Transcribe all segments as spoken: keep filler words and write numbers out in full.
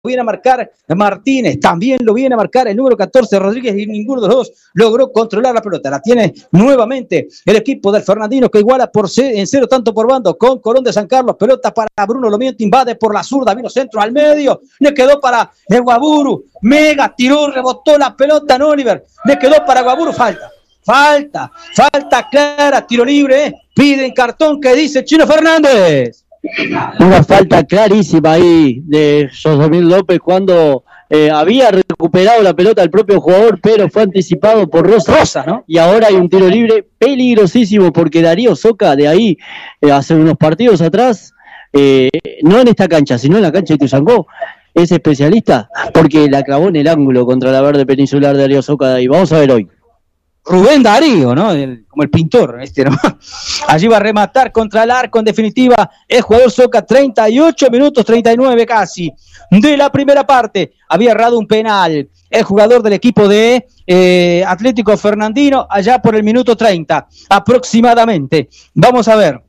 viene a marcar Martínez, también lo viene a marcar el número catorce Rodríguez y ninguno de los dos logró controlar la pelota. La tiene nuevamente el equipo del Fernandino que iguala por c- en cero tanto por bando con Colón de San Carlos. Pelota para Bruno Lomiento, invade por la zurda, vino centro al medio, le quedó para el Guaburu, Mega tiró, rebotó la pelota en Oliver, le quedó para Guaburu, falta. Falta, falta clara, tiro libre, eh. Piden cartón que dice Chino Fernández. Una falta clarísima ahí de Josemir López cuando eh, había recuperado la pelota el propio jugador, pero fue anticipado por Rosa. Rosa, ¿no? Y ahora hay un tiro libre peligrosísimo porque Darío Soca de ahí, eh, hace unos partidos atrás, eh, no en esta cancha, sino en la cancha de Tuzangó, es especialista porque la clavó en el ángulo contra la Verde Peninsular de Darío Soca de ahí. Vamos a ver hoy. Rubén Darío, ¿no? El, como el pintor, este, ¿no? Allí va a rematar contra el arco, en definitiva, el jugador Soca, treinta y ocho minutos, treinta y nueve casi, de la primera parte. Había errado un penal el jugador del equipo de eh, Atlético Fernandino, allá por el minuto treinta, aproximadamente. Vamos a ver,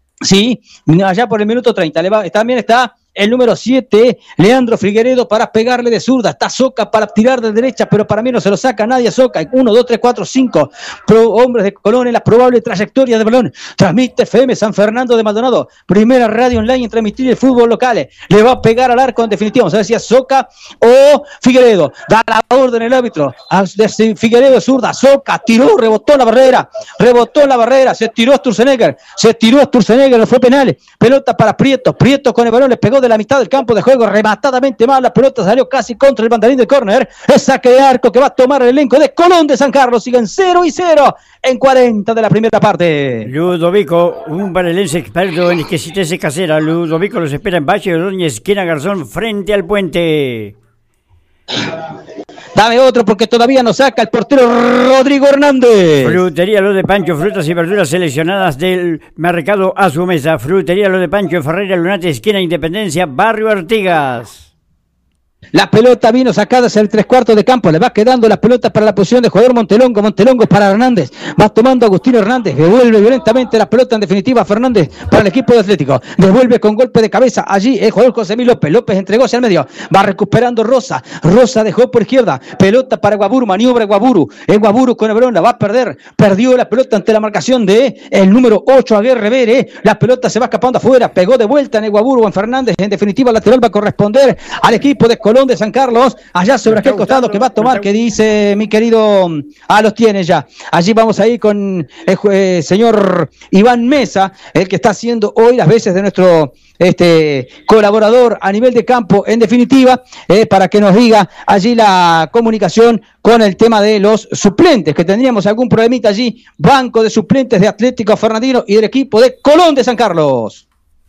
sí, allá por el minuto treinta. Le va, también está el número siete, Leandro Figueredo, para pegarle de zurda. Está Soca para tirar de derecha, pero para mí no se lo saca nadie a Soca. uno, dos, tres, cuatro, cinco Pro, hombres de Colón en la probable trayectoria de balón. Transmite F M San Fernando de Maldonado. Primera radio online en transmitir el fútbol local. Le va a pegar al arco en definitiva. Vamos a ver si es Soca o Figueredo. Da la orden el árbitro. Figueredo de zurda. Soca tiró, rebotó la barrera. Rebotó la barrera. Se tiró Sturzenegger. Se tiró Sturzenegger. No fue penal. Pelota para Prieto. Prieto con el balón le pegó de la mitad del campo de juego, rematadamente mal, la pelota salió casi contra el banderín de córner, es saque de arco que va a tomar el elenco de Colón de San Carlos, siguen cero y cero en cuarenta de la primera parte. Ludovico, un varelense experto en exquisitez casera. Ludovico los espera en Valle de Ordóñez, esquina Garzón, frente al puente. Dame otro porque todavía no saca el portero Rodrigo Hernández. Frutería Lo de Pancho, frutas y verduras seleccionadas del mercado a su mesa. Frutería Lo de Pancho, Ferreira Lunate, esquina Independencia, barrio Artigas. La pelota vino sacada hacia el tres cuartos de campo. Le va quedando la pelota para la posición de jugador Montelongo. Montelongo para Hernández. Va tomando Agustino Hernández. Devuelve violentamente la pelota en definitiva Fernández para el equipo de Atlético. Devuelve con golpe de cabeza. Allí el jugador José Mil López. López entregó hacia el medio. Va recuperando Rosa. Rosa dejó por izquierda. Pelota para Guaburu. Maniobra Guaburu. El Guaburu con el balón la va a perder. Perdió la pelota ante la marcación de el número ocho, Aguirre Vere. La pelota se va escapando afuera. Pegó de vuelta en el Guaburu en Fernández. En definitiva, el lateral va a corresponder al equipo de Colón de San Carlos, allá sobre aquel costado que va a tomar, que dice mi querido, ah, los tiene ya, allí vamos a ir con el eh, señor Iván Mesa, el que está haciendo hoy las veces de nuestro este colaborador a nivel de campo, en definitiva, eh, para que nos diga allí la comunicación con el tema de los suplentes, que tendríamos algún problemita allí, banco de suplentes de Atlético Fernandino y del equipo de Colón de San Carlos.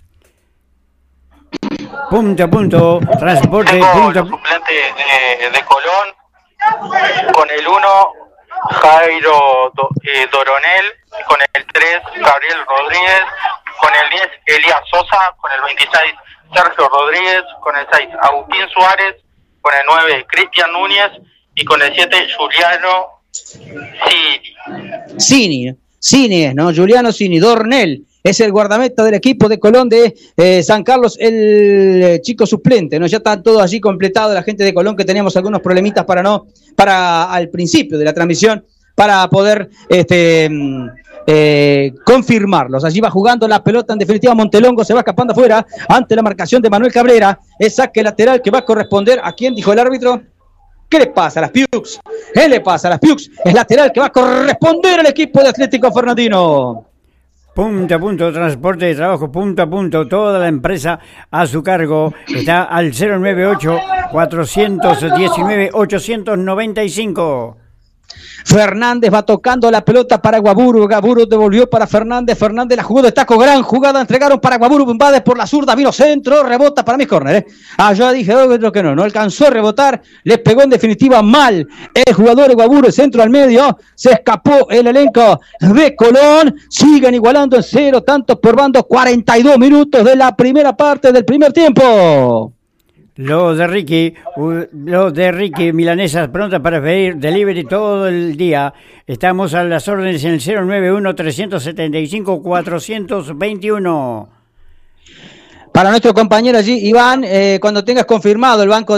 Punto a punto, transporte. Tengo punto. los suplentes de, de Colón, con el uno, Jairo Do, eh, Doronel, con el tres, Gabriel Rodríguez, con el diez, Elías Sosa, con el veintiséis, Sergio Rodríguez, con el seis, Agustín Suárez, con el nueve, Cristian Núñez, y con el siete, Juliano Cini. Cini, Cini es, ¿no? Juliano Cini, Dornel. Es el guardameta del equipo de Colón de eh, San Carlos, el eh, chico suplente, ¿no? Ya está todo allí completado, la gente de Colón, que teníamos algunos problemitas para no, para al principio de la transmisión, para poder este eh, confirmarlos. Allí va jugando la pelota, en definitiva Montelongo se va escapando afuera ante la marcación de Manuel Cabrera, es saque lateral que va a corresponder a quién, dijo el árbitro. ¿Qué le pasa a las Piux? ¿Qué le pasa a las Piux? Es lateral que va a corresponder al equipo de Atlético Fernandino. Punto a punto, transporte de trabajo, punto a punto, toda la empresa a su cargo. Está al cero nueve ocho, cuatro uno nueve, ocho nueve cinco. Fernández va tocando la pelota para Guaburu. Guaburu devolvió para Fernández. Fernández la jugó de taco. Gran jugada. Entregaron para Guaburu. Invade por la zurda. Vino centro. Rebota para mis córner. ¿eh? Ah, yo dije oh, que no. No alcanzó a rebotar. Le pegó en definitiva mal el jugador de Guaburu. El centro al medio. Se escapó el elenco de Colón. Siguen igualando en cero tantos por bando. cuarenta y dos minutos de la primera parte del primer tiempo. Lo de Ricky, lo de Ricky Milanesas pronta para pedir delivery todo el día. Estamos a las órdenes en el cero nueve uno, tres siete cinco, cuatro dos uno. Para nuestro compañero allí, Iván, eh, cuando tengas confirmado el banco